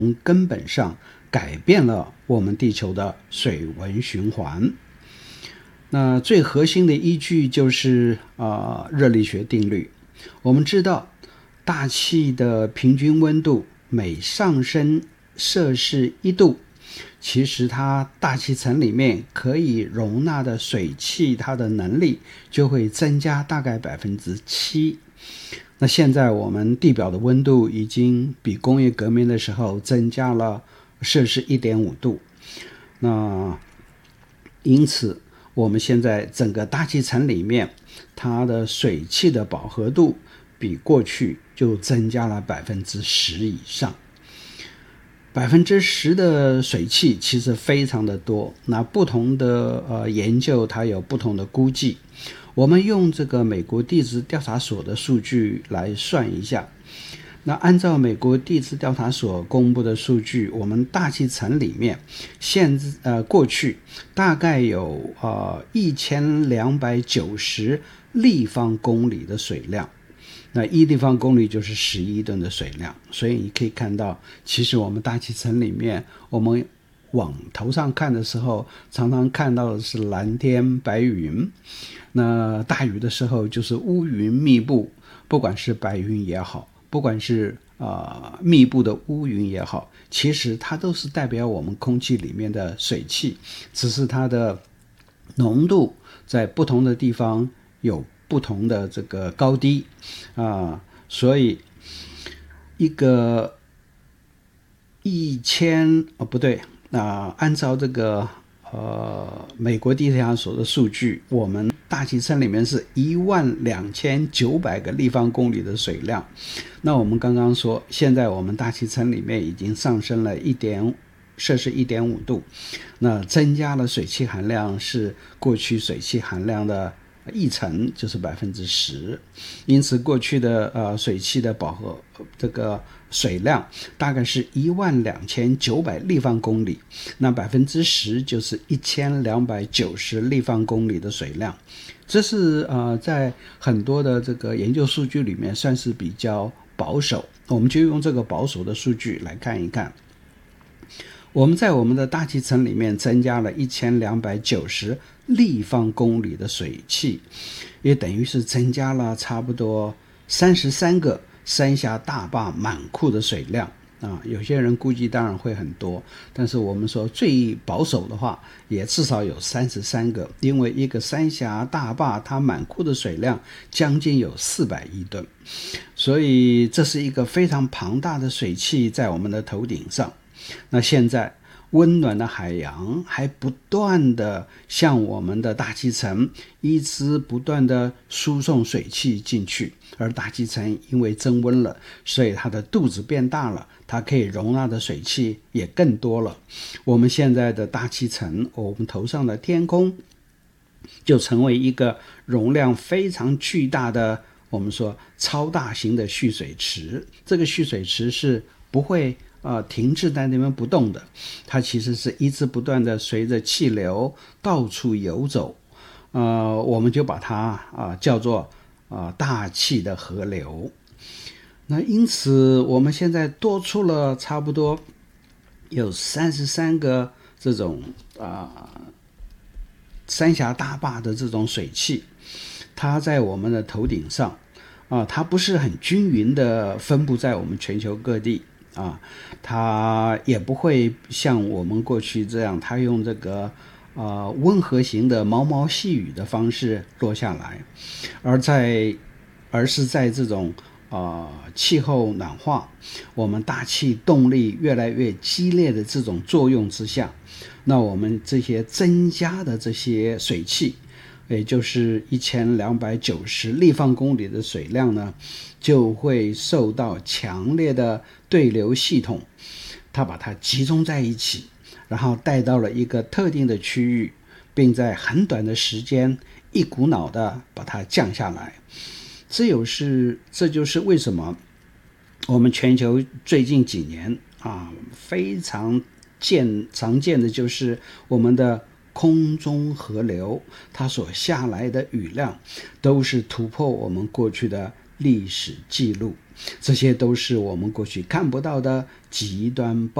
根本上改变了我们地球的水文循环。那最核心的依据就是热力学定律。我们知道大气的平均温度每上升摄氏1度，其实它大气层里面可以容纳的水汽，它的能力就会增加大概 7%。那现在我们地表的温度已经比工业革命的时候增加了摄氏 1.5 度。那因此我们现在整个大气层里面它的水汽的饱和度比过去就增加了 10% 以上。10% 的水汽其实非常的多，那不同的研究它有不同的估计。我们用这个美国地质调查所的数据来算一下。那按照美国地质调查所公布的数据，我们大气层里面过去大概有1290立方公里的水量。那1立方公里就是11吨的水量，所以你可以看到，其实我们大气层里面，我们往头上看的时候，常常看到的是蓝天白云。那大雨的时候就是乌云密布，不管是白云也好，不管是密布的乌云也好，其实它都是代表我们空气里面的水汽，只是它的浓度在不同的地方有不同的这个高低所以一个按照这个美国地质调查所的数据，我们大气层里面是12900个立方公里的水量。那我们刚刚说，现在我们大气层里面已经上升了摄氏 1.5 度，那增加了水汽含量是过去水汽含量的1%，就是 10%。因此过去的水汽的饱和这个水量大概是12900立方公里，那 10% 就是1290立方公里的水量。这是在很多的这个研究数据里面算是比较保守，我们就用这个保守的数据来看一看。我们在我们的大气层里面增加了1290立方公里的水汽，也等于是增加了差不多33个三峡大坝满库的水量有些人估计当然会很多，但是我们说最保守的话也至少有33个，因为一个三峡大坝它满库的水量将近有400亿吨，所以这是一个非常庞大的水汽在我们的头顶上。那现在温暖的海洋还不断的向我们的大气层一直不断的输送水汽进去，而大气层因为增温了，所以它的肚子变大了，它可以容纳的水汽也更多了。我们现在的大气层，我们头上的天空就成为一个容量非常巨大的，我们说超大型的蓄水池。这个蓄水池是不会停滞在那边不动的，它其实是一直不断的随着气流到处游走，我们就把它叫做大气的河流。那因此我们现在多出了差不多有33个这种三峡大坝的这种水汽，它在我们的头顶上它不是很均匀的分布在我们全球各地它也不会像我们过去这样，它用这个温和型的毛毛细雨的方式落下来，而是在这种气候暖化，我们大气动力越来越激烈的这种作用之下，那我们这些增加的这些水汽，也就是1290立方公里的水量呢，就会受到强烈的对流系统，它把它集中在一起，然后带到了一个特定的区域，并在很短的时间一股脑的把它降下来。这就是为什么我们全球最近几年非常常见的就是我们的空中河流，它所下来的雨量都是突破我们过去的历史记录。 这些都是我们过去看不到的极端暴